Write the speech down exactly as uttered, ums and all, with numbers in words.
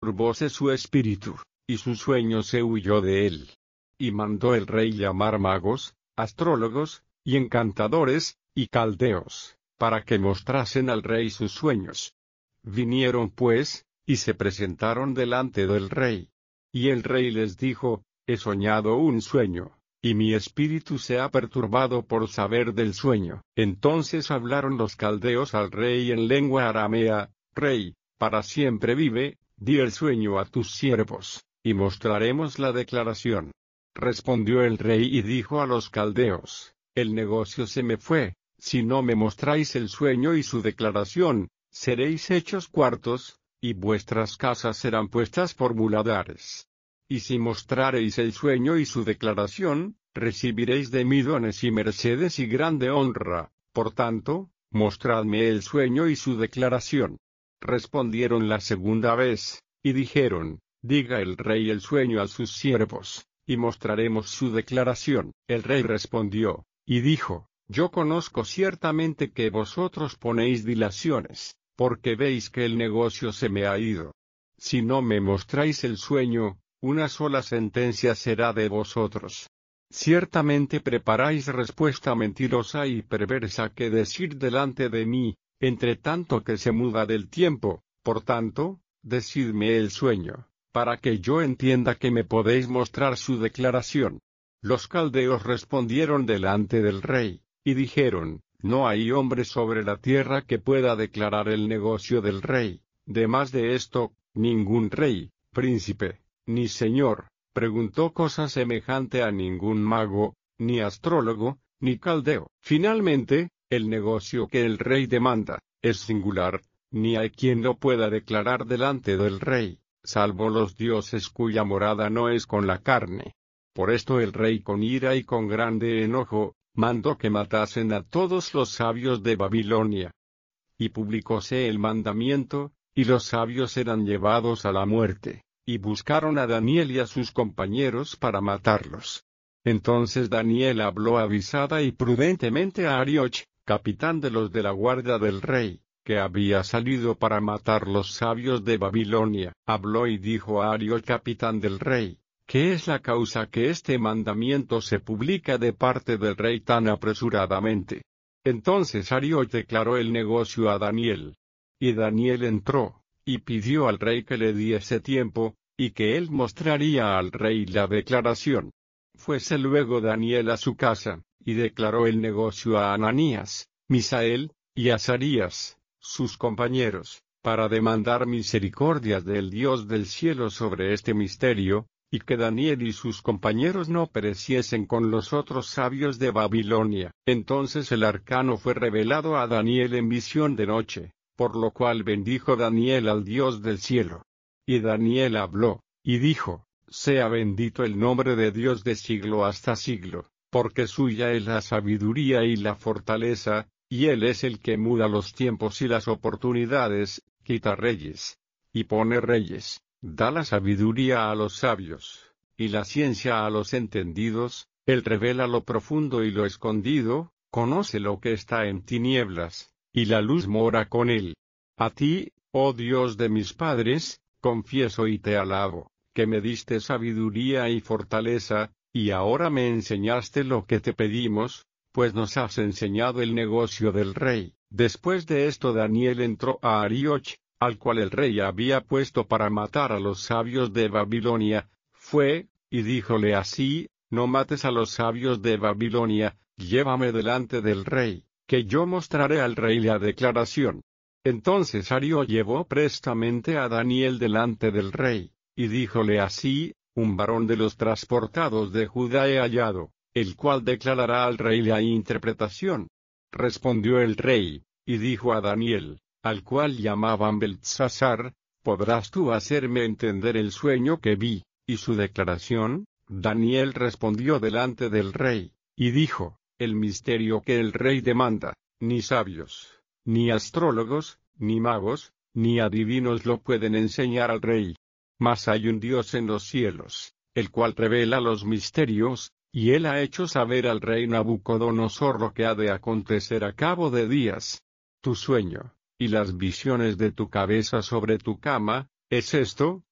turbóse su espíritu, y su sueño se huyó de él. Y mandó el rey llamar magos, astrólogos, y encantadores, y caldeos, para que mostrasen al rey sus sueños. Vinieron pues, y se presentaron delante del rey. Y el rey les dijo: He soñado un sueño, y mi espíritu se ha perturbado por saber del sueño. Entonces hablaron los caldeos al rey en lengua aramea: Rey, para siempre vive, di el sueño a tus siervos, y mostraremos la declaración. Respondió el rey y dijo a los caldeos: El negocio se me fue, si no me mostráis el sueño y su declaración, seréis hechos cuartos, y vuestras casas serán puestas por muladares. Y si mostrareis el sueño y su declaración, recibiréis de mí dones y mercedes y grande honra. Por tanto, mostradme el sueño y su declaración. Respondieron la segunda vez, y dijeron: Diga el rey el sueño a sus siervos, y mostraremos su declaración. El rey respondió, y dijo: Yo conozco ciertamente que vosotros ponéis dilaciones, porque veis que el negocio se me ha ido. Si no me mostráis el sueño, una sola sentencia será de vosotros. Ciertamente preparáis respuesta mentirosa y perversa que decir delante de mí, entre tanto que se muda del tiempo. Por tanto, decidme el sueño, para que yo entienda que me podéis mostrar su declaración. Los caldeos respondieron delante del rey, y dijeron: No hay hombre sobre la tierra que pueda declarar el negocio del rey. Demás de esto, ningún rey, príncipe, ni señor, preguntó cosa semejante a ningún mago, ni astrólogo, ni caldeo. Finalmente, el negocio que el rey demanda, es singular, ni hay quien lo pueda declarar delante del rey, salvo los dioses cuya morada no es con la carne. Por esto el rey con ira y con grande enojo, mandó que matasen a todos los sabios de Babilonia. Y publicóse el mandamiento, y los sabios eran llevados a la muerte, y buscaron a Daniel y a sus compañeros para matarlos. Entonces Daniel habló avisada y prudentemente a Arioch, capitán de los de la guardia del rey, que había salido para matar los sabios de Babilonia. Habló y dijo a Arioch, capitán del rey: ¿Qué es la causa que este mandamiento se publica de parte del rey tan apresuradamente? Entonces Arioch declaró el negocio a Daniel. Y Daniel entró, y pidió al rey que le diese tiempo, y que él mostraría al rey la declaración. Fuese luego Daniel a su casa, y declaró el negocio a Ananías, Misael, y Azarías, sus compañeros, para demandar misericordias del Dios del cielo sobre este misterio, y que Daniel y sus compañeros no pereciesen con los otros sabios de Babilonia. Entonces el arcano fue revelado a Daniel en visión de noche, por lo cual bendijo Daniel al Dios del cielo. Y Daniel habló, y dijo: Sea bendito el nombre de Dios de siglo hasta siglo, porque suya es la sabiduría y la fortaleza, y Él es el que muda los tiempos y las oportunidades, quita reyes, y pone reyes, da la sabiduría a los sabios, y la ciencia a los entendidos. Él revela lo profundo y lo escondido, conoce lo que está en tinieblas, y la luz mora con él. A ti, oh Dios de mis padres, confieso y te alabo, que me diste sabiduría y fortaleza, y ahora me enseñaste lo que te pedimos, pues nos has enseñado el negocio del rey. Después de esto Daniel entró a Arioch, al cual el rey había puesto para matar a los sabios de Babilonia. Fue, y díjole así: No mates a los sabios de Babilonia, llévame delante del rey, que yo mostraré al rey la declaración. Entonces Arioch llevó prestamente a Daniel delante del rey, y díjole así: Un varón de los transportados de Judá he hallado, el cual declarará al rey la interpretación. Respondió el rey, y dijo a Daniel, al cual llamaban Beltsasar: ¿Podrás tú hacerme entender el sueño que vi, y su declaración? Daniel respondió delante del rey, y dijo: El misterio que el rey demanda, ni sabios, ni astrólogos, ni magos, ni adivinos lo pueden enseñar al rey. Mas hay un Dios en los cielos, el cual revela los misterios, y él ha hecho saber al rey Nabucodonosor lo que ha de acontecer a cabo de días. Tu sueño, y las visiones de tu cabeza sobre tu cama, ¿es esto?